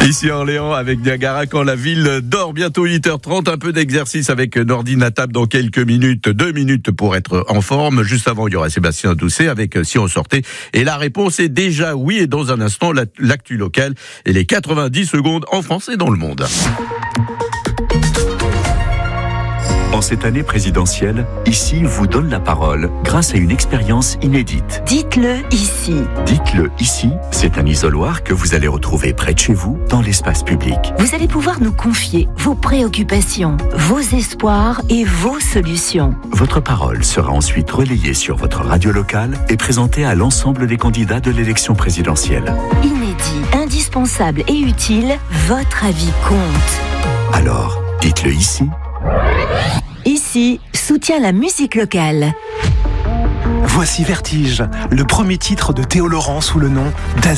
Ici à Orléans avec Niagara quand la ville dort. Bientôt 8h30, un peu d'exercice avec Nordine à table dans quelques minutes, 2 minutes pour être en forme. Juste avant, il y aura Sébastien Doucet avec Si on sortait. Et la réponse est déjà oui. Et dans un instant, l'actu locale et les 90 secondes en France et dans le monde. En cette année présidentielle, Ici vous donne la parole grâce à une expérience inédite. Dites-le ici. Dites-le ici, c'est un isoloir que vous allez retrouver près de chez vous, dans l'espace public. Vous allez pouvoir nous confier vos préoccupations, vos espoirs et vos solutions. Votre parole sera ensuite relayée sur votre radio locale et présentée à l'ensemble des candidats de l'élection présidentielle. Inédit, indispensable et utile, votre avis compte. Alors, dites-le ici. Ici, soutient la musique locale. Voici Vertige, le premier titre de Théo Laurent sous le nom d'Azur.